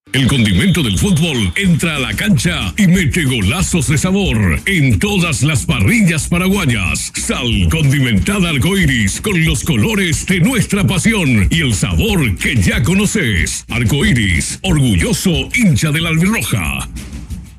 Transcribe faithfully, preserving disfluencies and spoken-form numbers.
El condimento del fútbol entra a la cancha y mete golazos de sabor en todas las parrillas paraguayas. Sal condimentada Arcoiris con los colores de nuestra pasión y el sabor que ya conoces. Arcoiris, orgulloso hincha de la albirroja.